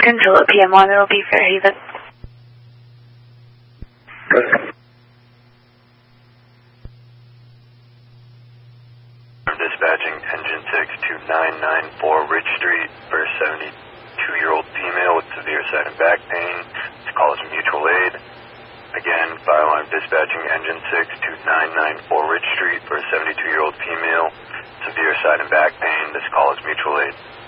Control at PM1, it'll be Fairhaven. Dispatching engine 6 to 994 Ridge Street for a 72-year-old female with severe side and back pain. This call is mutual aid. Again, fire alarm dispatching engine 6 to 994 Ridge Street for a 72-year-old female, severe side and back pain. This call is mutual aid.